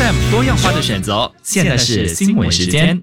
FM 多样化的选择，现在是新闻时间。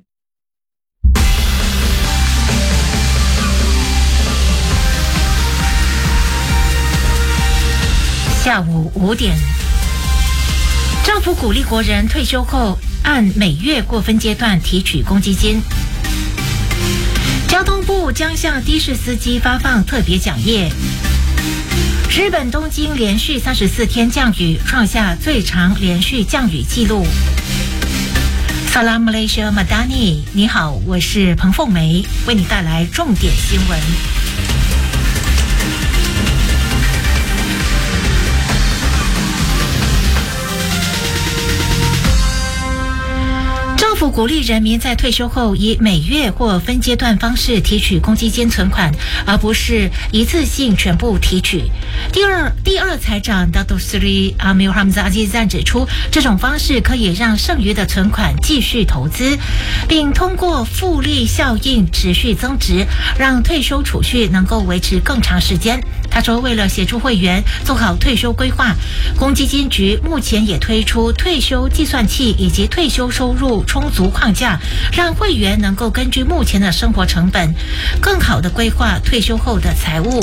下午5点，政府鼓励国人退休后按每月或分阶段提取公积金。交通部将向的士司机发放特别奖业。日本东京连续34天降雨，创下最长连续降雨纪录。Salam Malaysia Madani， 你好，我是彭凤梅，为你带来重点新闻。政府鼓励人民在退休后以每月或分阶段方式提取公积金存款，而不是一次性全部提取。第二财长 Datuk Seri Amir Hamzah Azizan 指出，这种方式可以让剩余的存款继续投资，并通过复利效应持续增值，让退休储蓄能够维持更长时间。他说，为了协助会员做好退休规划，公积金局目前也推出退休计算器以及退休收入充足框架，让会员能够根据目前的生活成本，更好地规划退休后的财务。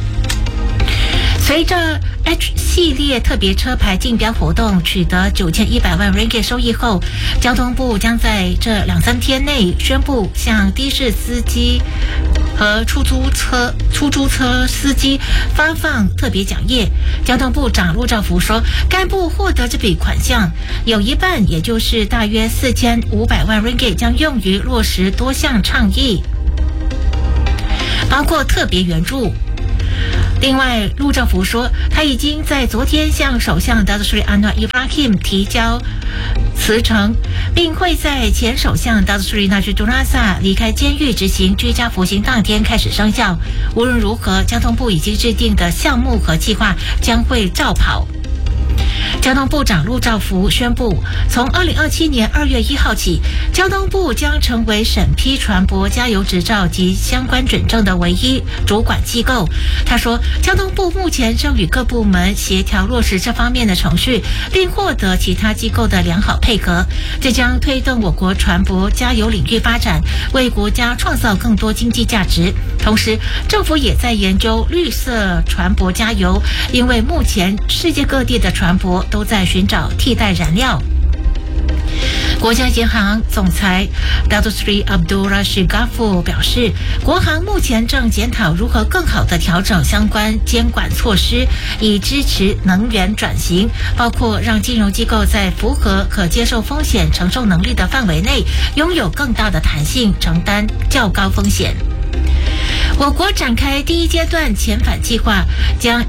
随着 H 系列特别车牌竞标活动取得9100万 ringgit 收益后，交通部将在这2-3天内宣布向的士司机和出租车司机发放特别奖业。交通部长陆兆福说，该部获得这笔款项有一半，也就是大约4500万 ringgit 将用于落实多项倡议，包括特别援助。另外，陆兆福说，他已经在昨天向首相 Datuk Seri Anwar Ibrahim 提交辞呈，并会在前首相 Datuk Seri Najib Razak 离开监狱执行居家服刑当天开始生效。无论如何，交通部已经制定的项目和计划将会照跑。交通部长陆兆福宣布，从2027年2月1号起，交通部将成为审批船舶加油执照及相关准证的唯一主管机构。他说，交通部目前正与各部门协调落实这方面的程序，并获得其他机构的良好配合，这将推动我国船舶加油领域发展，为国家创造更多经济价值。同时，政府也在研究绿色船舶加油，因为目前世界各地的船舶都在寻找替代燃料。国家银行总裁 Datuk Seri Abdul Rashid Ghaffur 表示，国行目前正检讨如何更好地调整相关监管措施，以支持能源转型，包括让金融机构在符合可接受风险承受能力的范围内，拥有更大的弹性，承担较高风险。我国展开第一阶段遣返计划，将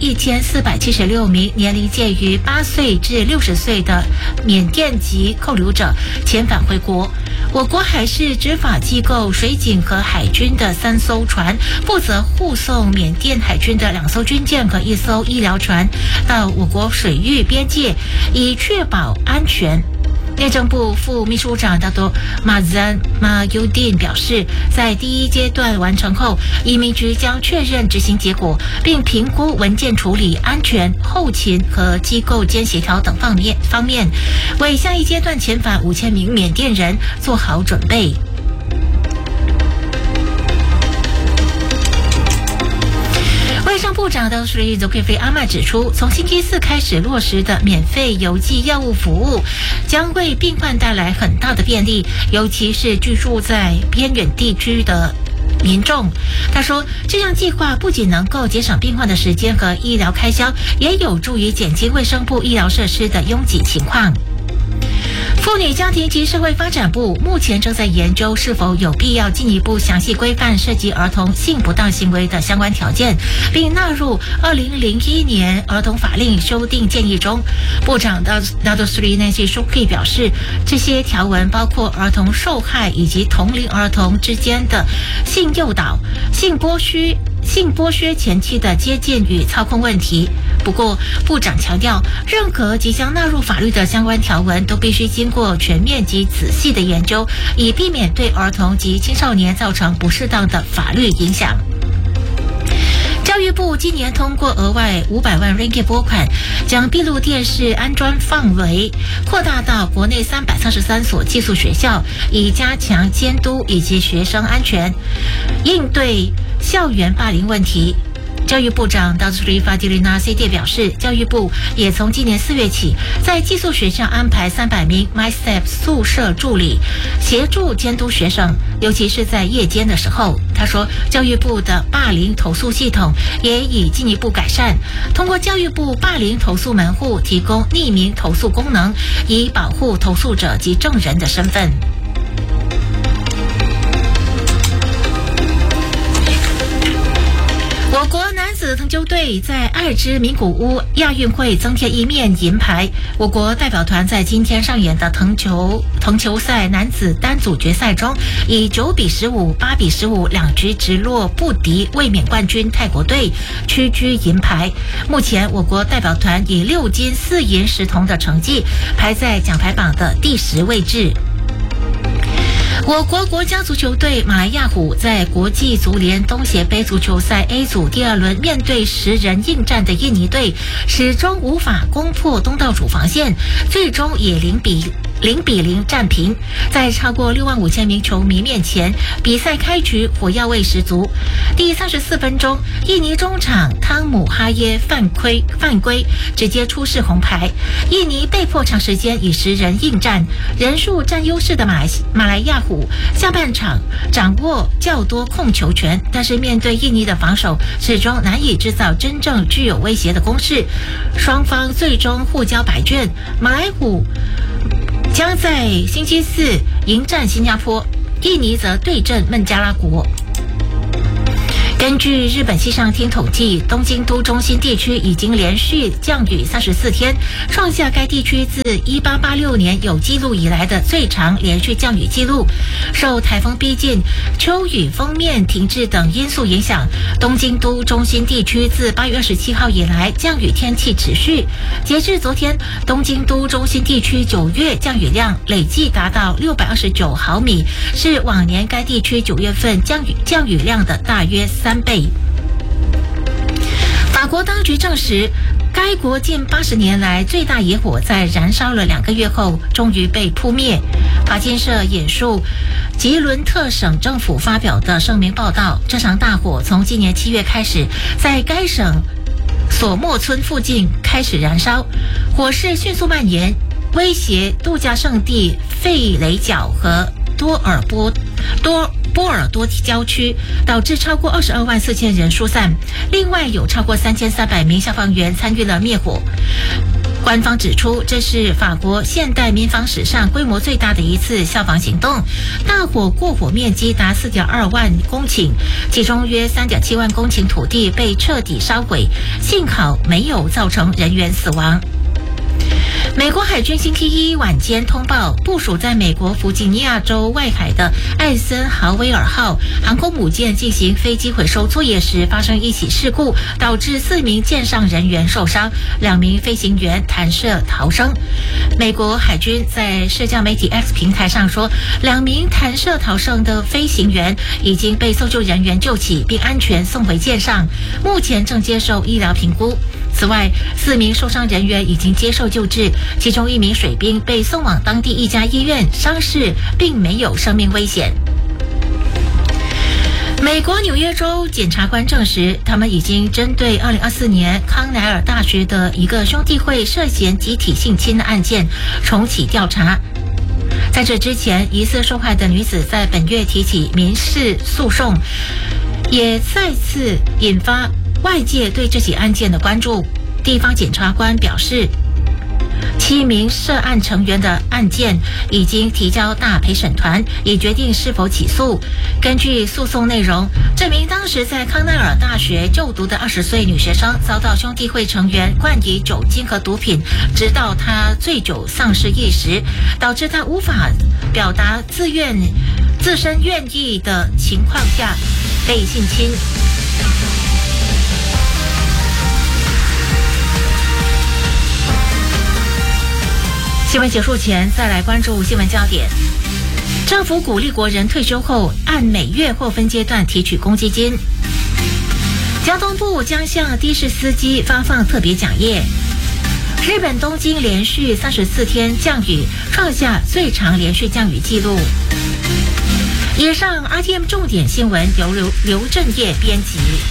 1476名年龄介于8岁至60岁的缅甸籍扣留者遣返回国。我国海事执法机构水警和海军的3艘船负责护送缅甸海军的2艘军舰和1艘医疗船到我国水域边界，以确保安全。内政部副秘书长Datuk Mazlan Mahyudin 表示，在第一阶段完成后，移民局将确认执行结果，并评估文件处理、安全、后勤和机构间协调等方面，为下一阶段遣返5000名缅甸人做好准备。外商部长Datuk Seri Zulkifli Ahmad 指出，从星期4开始落实的免费邮寄药物服务将为病患带来很大的便利，尤其是居住在偏远地区的民众。他说，这项计划不仅能够节省病患的时间和医疗开销，也有助于减轻卫生部医疗设施的拥挤情况。妇女家庭及社会发展部目前正在研究是否有必要进一步详细规范涉及儿童性不当行为的相关条件，并纳入2001年儿童法令修订建议中。部长Datuk Seri Nancy Shukri 表示，这些条文包括儿童受害以及同龄儿童之间的性诱导、性剥削前期的接近与操控问题。不过，部长强调，任何即将纳入法律的相关条文都必须经过全面及仔细的研究，以避免对儿童及青少年造成不适当的法律影响。教育育部今年通过额外500万 ringgit 拨款，将闭路电视安装范围扩大到国内333所寄宿学校，以加强监督以及学生安全，应对校园霸凌问题。教育部长 Dr. Fadilina Siti 表示，教育部也从今年4月起，在寄宿学校安排300名 MyStep 宿舍助理，协助监督学生，尤其是在夜间的时候。他说，教育部的霸凌投诉系统也已进一步改善，通过教育部霸凌投诉门户提供匿名投诉功能，以保护投诉者及证人的身份。我国男子藤球队在2支名古屋亚运会增添一面银牌。我国代表团在今天上演的藤球赛男子单组决赛中，以9比15、8比15两局直落不敌卫冕冠军泰国队，屈居银牌。目前我国代表团以6金4银10铜的成绩排在奖牌榜的第10位置。我国国家足球队马来亚虎在国际足联东协杯足球赛 A 组第2轮面对10人应战的印尼队，始终无法攻破东道主防线，最终也0比0战平。在超过65000名球迷面前，比赛开局火药味十足。第34分钟，印尼中场汤姆哈耶犯规，直接出示红牌。印尼被迫长时间以10人应战，人数占优势的马来亚虎下半场掌握较多控球权，但是面对印尼的防守，始终难以制造真正具有威胁的攻势。双方最终互交白卷，马来虎将在星期4迎战新加坡，印尼则对阵孟加拉国。根据日本气象厅统计，东京都中心地区已经连续降雨34天，创下该地区自1886年有记录以来的最长连续降雨记录。受台风逼近、秋雨锋面停滞等因素影响，东京都中心地区自8月27号以来降雨天气持续。截至昨天，东京都中心地区9月降雨量累计达到629毫米，是往年该地区9月份降雨量的大约3倍。法国当局证实，该国近80年来最大野火在燃烧了2个月后，终于被扑灭。法新社引述吉伦特省政府发表的声明报道，这场大火从今年7月开始，在该省索莫村附近开始燃烧，火势迅速蔓延，威胁度假胜地费雷角和波尔多郊区，导致超过22万4千人疏散。另外有超过3300名消防员参与了灭火。官方指出，这是法国现代民防史上规模最大的一次消防行动。大火过火面积达4.2万公顷，其中约3.7万公顷土地被彻底烧毁，幸好没有造成人员死亡。美国海军星期一晚间通报，部署在美国弗吉尼亚州外海的艾森豪威尔号航空母舰进行飞机回收作业时发生一起事故，导致4名舰上人员受伤，2名飞行员弹射逃生。美国海军在社交媒体 X 平台上说，2名弹射逃生的飞行员已经被搜救人员救起，并安全送回舰上，目前正接受医疗评估。此外，4名受伤人员已经接受救治，其中1名水兵被送往当地一家医院，伤势并没有生命危险。美国纽约州检察官证实，他们已经针对2024年康奈尔大学的一个兄弟会涉嫌集体性侵的案件重启调查。在这之前，疑似受害的女子在本月提起民事诉讼，也再次引发外界对这起案件的关注。地方检察官表示，7名涉案成员的案件已经提交大陪审团，已决定是否起诉。根据诉讼内容，这名当时在康奈尔大学就读的20岁女学生遭到兄弟会成员灌以酒精和毒品，直到她醉酒丧失意识，导致她无法表达自身愿意的情况下被性侵。新闻结束前，再来关注新闻焦点。政府鼓励国人退休后按每月或分阶段提取公积金。 交通部将向的士司机发放特别奖业。日本东京连续34天降雨，创下最长连续降雨纪录。以上 RTM 重点新闻由刘正业编辑。